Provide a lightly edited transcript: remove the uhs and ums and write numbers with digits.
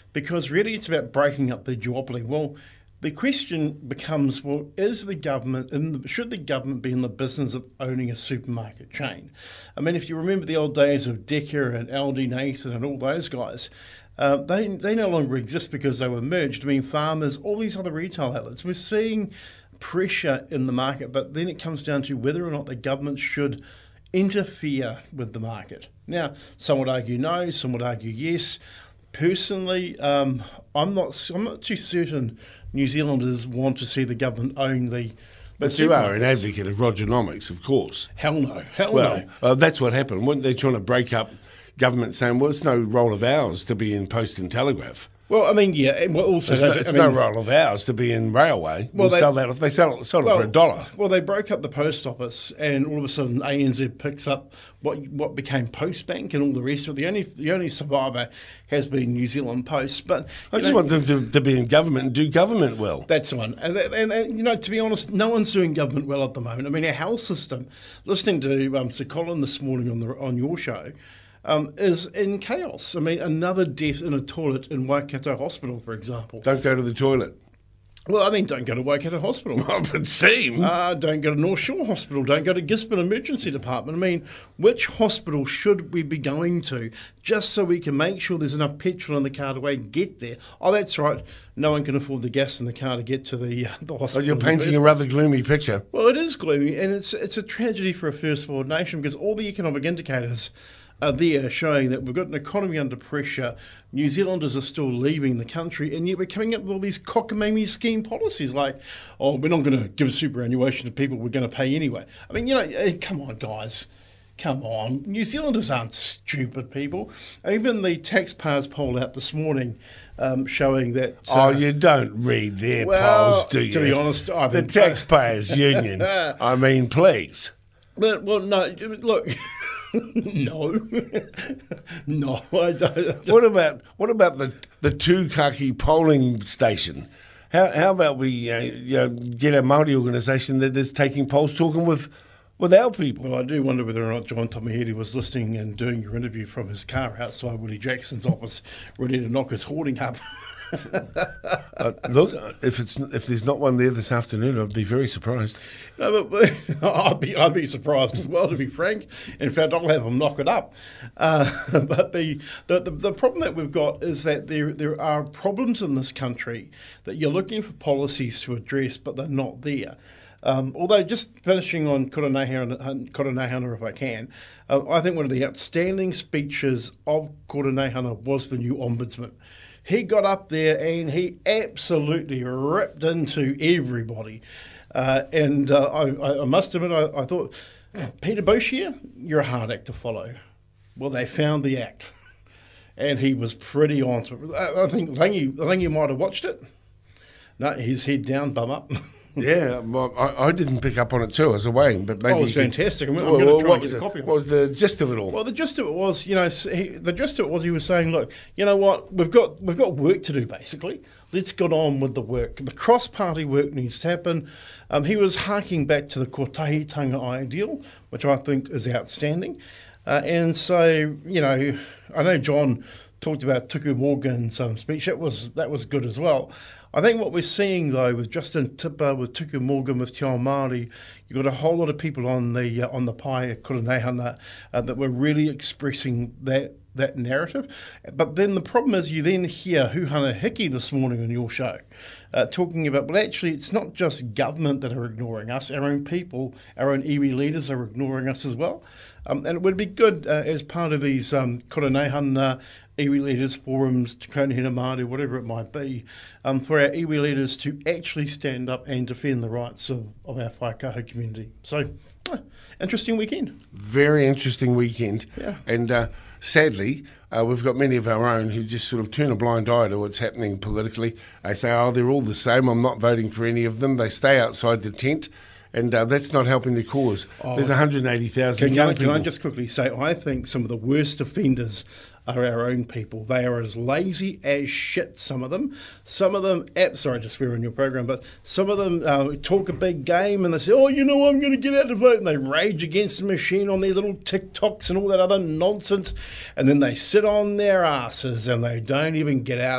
because really it's about breaking up the duopoly. Well, the question becomes, well, should the government be in the business of owning a supermarket chain? I mean, if you remember the old days of Decker and Aldi Nathan and all those guys, they no longer exist because they were merged. I mean, Farmers, all these other retail outlets. We're seeing pressure in the market, but then it comes down to whether or not the government should interfere with the market. Now, some would argue no, some would argue yes. Personally, I'm not too certain New Zealanders want to see the government own the. But you are an advocate of Rogernomics, of course. Hell no. That's what happened. Weren't they trying to break up government, saying, well, it's no role of ours to be in Post and Telegraph? Well, I mean, yeah. Well, also, it's no role of ours to be in Railway. Well, sold it for $1. Well, they broke up the post office, and all of a sudden ANZ picks up what became Postbank and all the rest of it. The only survivor has been New Zealand Post. But I just want them to be in government and do government well. That's the one. And to be honest, no one's doing government well at the moment. I mean, our health system. Listening to Sir Colin this morning on your show. Is in chaos. I mean, another death in a toilet in Waikato Hospital, for example. Don't go to the toilet. Well, I mean, don't go to Waikato Hospital. It would seem. Don't go to North Shore Hospital. Don't go to Gisborne Emergency Department. I mean, which hospital should we be going to just so we can make sure there's enough petrol in the car to get there? Oh, that's right. No one can afford the gas in the car to get to the hospital. So you're painting a rather gloomy picture. Well, it is gloomy, and it's a tragedy for a first world nation because all the economic indicators are there showing that we've got an economy under pressure. New Zealanders are still leaving the country, and yet we're coming up with all these cockamamie scheme policies like, oh, we're not going to give a superannuation to people we're going to pay anyway. I mean, come on, guys. Come on. New Zealanders aren't stupid people. Even the taxpayers poll out this morning showing that... you don't read their polls, do you? To be honest, I think... The Taxpayers Union. I mean, please. Well, no, look... No, I don't. What about the Tūkaki polling station? How about we get a Māori organisation that is taking polls, talking with our people? Well, I do wonder whether or not John Tamahiri was listening and doing your interview from his car outside Willie Jackson's office, ready to knock his hoarding up. Look, if there's not one there this afternoon, I'd be very surprised. No, but I'd be surprised as well, to be frank. In fact, I'll have them knock it up. But the problem that we've got is that there are problems in this country that you're looking for policies to address, but they're not there. Although, just finishing on Koroneihana, if I can, I think one of the outstanding speeches of Koroneihana was the new Ombudsman. He got up there and he absolutely ripped into everybody. And I must admit, I thought, Peter Boshier, you're a hard act to follow. Well, they found the act. And he was pretty on to it. I think you might have watched it. No, his head down, bum up. Yeah, well, I didn't pick up on it too. I was away, but maybe it was fantastic. I'm going to try and get a copy of it. What was the gist of it all? Well, the gist of it was, he was saying, look, you know what, we've got work to do. Basically, let's get on with the work. The cross-party work needs to happen. He was harking back to the kotahitanga ideal, which I think is outstanding. And so, I know John talked about Tuku Morgan's speech. That was good as well. I think what we're seeing, though, with Justin Tipper, with Tuku Morgan, with Te Ao Māori, you've got a whole lot of people on the pai at Koroneihana that were really expressing that narrative. But then the problem is you then hear Huhana Hiki this morning on your show talking about, well, actually, it's not just government that are ignoring us. Our own people, our own iwi leaders are ignoring us as well. And it would be good as part of these Koroneihana iwi leaders forums, Te Kaunihina Māori, whatever it might be, for our iwi leaders to actually stand up and defend the rights of our whaikaho community. So, interesting weekend. Very interesting weekend. Yeah. And sadly, we've got many of our own who just sort of turn a blind eye to what's happening politically. They say, oh, they're all the same, I'm not voting for any of them. They stay outside the tent. And that's not helping the cause. There's 180,000 young people. Can I just quickly say, I think some of the worst offenders are our own people. They are as lazy as shit, some of them. Some of them, sorry to swear on your program, but some of them talk a big game and they say, I'm going to get out to vote. And they rage against the machine on their little TikToks and all that other nonsense. And then they sit on their asses and they don't even get out.